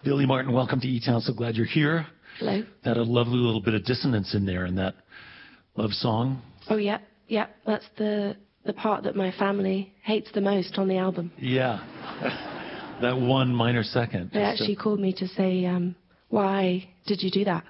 Billy Martin, welcome to E-Town. So glad you're here. Hello. Had a lovely little bit of dissonance in there in that love song. Oh, yeah. Yeah, that's the part that my family hates the most on the album. Yeah. That one minor second. They actually called me to say, why did you do that?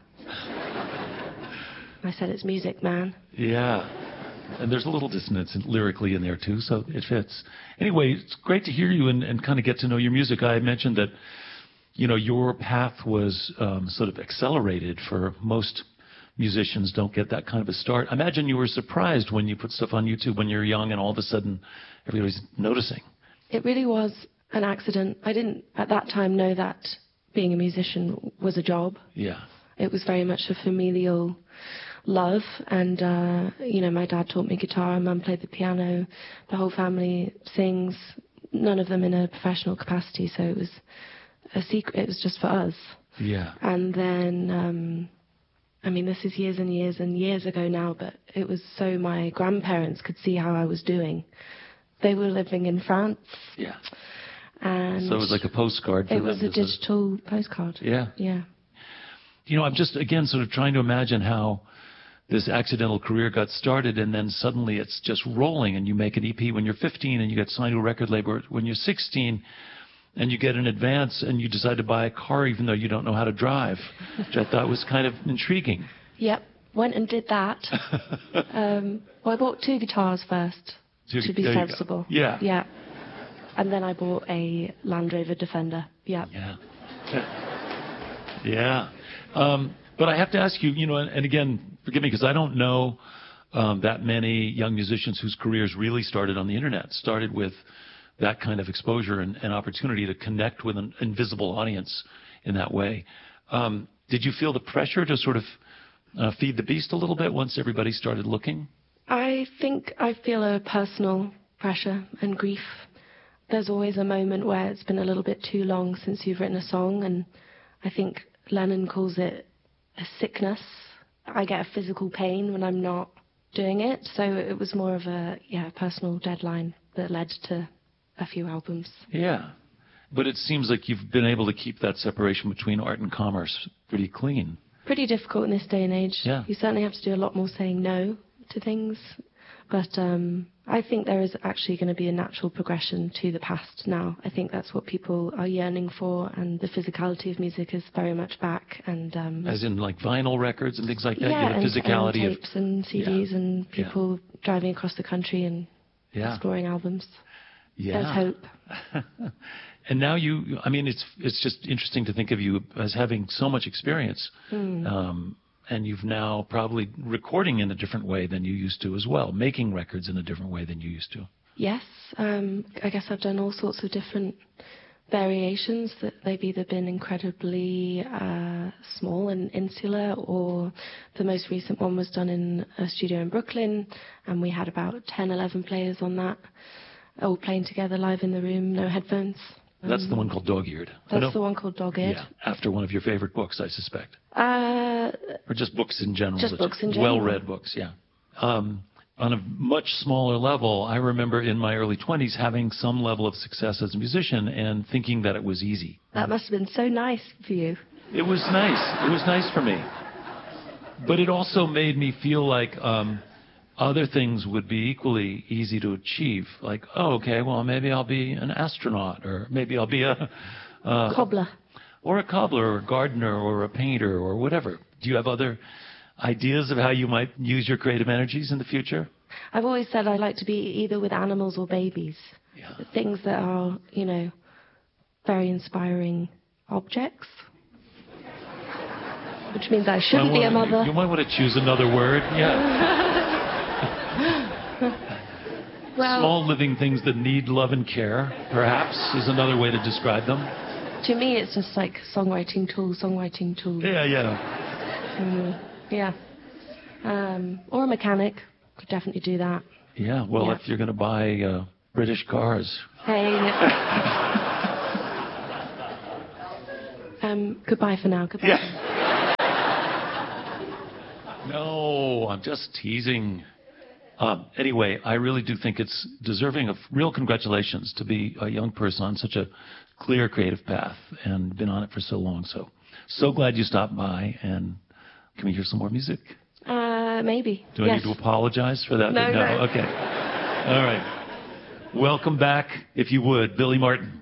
I said, it's music, man. Yeah. And there's a little dissonance lyrically in there, too, so it fits. Anyway, it's great to hear you and kind of get to know your music. I mentioned that, you know, your path was sort of accelerated. For most musicians don't get that kind of a start. I imagine you were surprised when you put stuff on YouTube when you're young and all of a sudden everybody's noticing. It really was an accident. I didn't at that time know that being a musician was a job. Yeah. It was very much a familial love, and you know, my dad taught me guitar, Mum played the piano, the whole family sings, none of them in a professional capacity, so it was a secret. It was just for us. Yeah. And then I mean, this is years and years and years ago now, but it was so my grandparents could see how I was doing. They were living in France. Yeah. And so it was like a postcard for them. It was a digital postcard. Yeah. Yeah. You know, I'm just, again, sort of trying to imagine how this accidental career got started, and then suddenly it's just rolling, and you make an EP when you're 15, and you get signed to a record label when you're 16, and you get an advance, and you decide to buy a car even though you don't know how to drive, which I thought was kind of intriguing. Yep, went and did that. Well, I bought 2 guitars first, to be sensible. Yeah. Yeah. And then I bought a Land Rover Defender. Yeah. Yeah. Yeah. But I have to ask you, you know, and again, forgive me, because I don't know that many young musicians whose careers really started on the internet, started with that kind of exposure and opportunity to connect with an invisible audience in that way. Did you feel the pressure to sort of feed the beast a little bit once everybody started looking? I think I feel a personal pressure and grief. There's always a moment where it's been a little bit too long since you've written a song, and I think Lennon calls it a sickness. I get a physical pain when I'm not doing it, so it was more of a personal deadline that led to a few albums. Yeah, but it seems like you've been able to keep that separation between art and commerce pretty clean. Pretty difficult in this day and age. Yeah. You certainly have to do a lot more saying no to things, but I think there is actually going to be a natural progression to the past now. I think that's what people are yearning for, and the physicality of music is very much back. And as in like vinyl records and things like that. Yeah, the physicality and tapes and CDs and people driving across the country and exploring albums. Yeah. There's hope. And now I mean, it's just interesting to think of you as having so much experience. And you've now probably recording in a different way than you used to as well, making records in a different way than you used to. Yes. I guess I've done all sorts of different variations that they've either been incredibly small and insular, or the most recent one was done in a studio in Brooklyn, and we had about 10, 11 players on that, all playing together live in the room, no headphones. That's the one called Dog-Eared. That's the one called Dog-Eared. Yeah, after one of your favorite books, I suspect. Or just books in general. Just books in general. Well-read books, yeah. On a much smaller level, I remember in my early 20s having some level of success as a musician and thinking that it was easy. That must have been so nice for you. It was nice. It was nice for me. But it also made me feel like other things would be equally easy to achieve. Like, oh, okay, well, maybe I'll be an astronaut, or maybe I'll be a cobbler. Or a cobbler, or a gardener, or a painter, or whatever. Do you have other ideas of how you might use your creative energies in the future? I've always said I'd like to be either with animals or babies. Yeah. Things that are, you know, very inspiring objects. Which means I shouldn't be a mother. You might want to choose another word. Yeah. Well, small living things that need love and care, perhaps, is another way to describe them. To me, it's just like songwriting tool. Yeah, yeah. Yeah. Or a mechanic. Could definitely do that. Yeah, well, if you're going to buy British cars. Hey. Goodbye for now. Goodbye. Yeah. No, I'm just teasing. Anyway, I really do think it's deserving of real congratulations to be a young person on such a clear creative path and been on it for so long. So glad you stopped by. And can we hear some more music? Maybe. Do I need to apologize for that? No. Okay. All right. Welcome back, if you would, Billy Martin.